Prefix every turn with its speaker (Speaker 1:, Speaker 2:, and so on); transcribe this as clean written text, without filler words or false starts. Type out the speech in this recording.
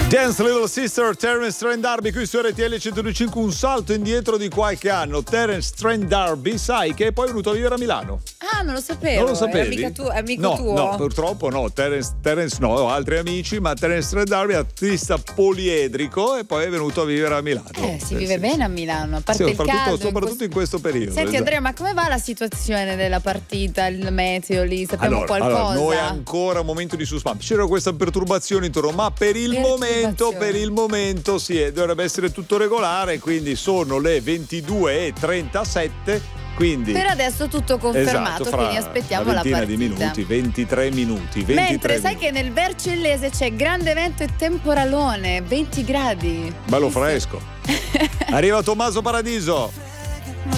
Speaker 1: Dance Little Sister, Terence Trent D'Arby qui su RTL 105, un salto indietro di qualche anno. Terence Trent D'Arby, sai che è poi venuto a vivere a Milano.
Speaker 2: Ah, non lo sapevo.
Speaker 1: Non lo sapevi?
Speaker 2: È amico
Speaker 1: no,
Speaker 2: tuo?
Speaker 1: No, purtroppo no. Terence no, ho altri amici, ma Terence Trent D'Arby è artista poliedrico e poi è venuto a vivere a Milano.
Speaker 2: Si vive bene a Milano, a parte il caldo.
Speaker 1: Soprattutto in questo periodo.
Speaker 2: Senti Andrea, ma come va la situazione della partita, il meteo lì? Sappiamo qualcosa?
Speaker 1: Allora, noi ancora un momento di suspense. C'era questa perturbazione intorno, ma per il momento sì, dovrebbe essere tutto regolare, quindi sono le 22:37. Quindi
Speaker 2: per adesso tutto confermato,
Speaker 1: esatto,
Speaker 2: quindi aspettiamo la partita.
Speaker 1: Di minuti, 23 minuti.
Speaker 2: Mentre sai che nel Vercellese c'è grande vento e temporalone, 20 gradi.
Speaker 1: Bello fresco. Arriva Tommaso Paradiso.